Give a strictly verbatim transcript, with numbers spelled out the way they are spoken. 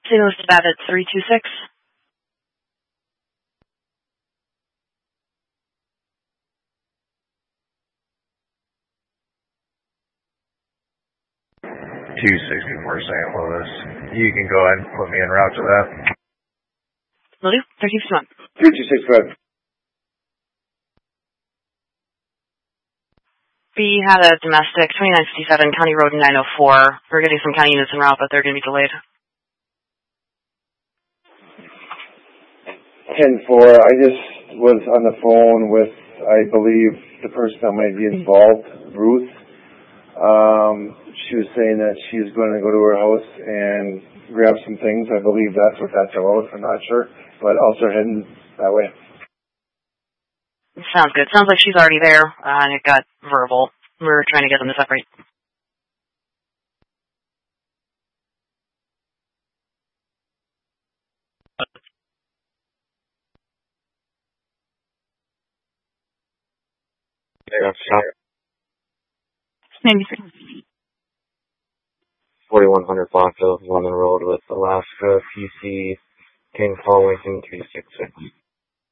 Saint Louis to Babbitt, three two six. two sixty-four Saint Louis. You can go ahead and put me en route to that. Will do. thirteen fifty-one. three two six five. We had a domestic, twenty-nine fifty-seven, County Road nine oh four. We're getting some county units en route, but they're going to be delayed. ten four, I just was on the phone with, I believe, the person that might be involved, Ruth. Um, she was saying that she was going to go to her house and grab some things. I believe that's what that's about. I'm not sure, but I'll start heading that way. Sounds good. Sounds like she's already there, uh, and it got verbal. We're trying to get them to separate. Yeah, shop. Maybe forty-one hundred Blockville, London Road with Alaska, P C, King Paul, Lincoln, three six six.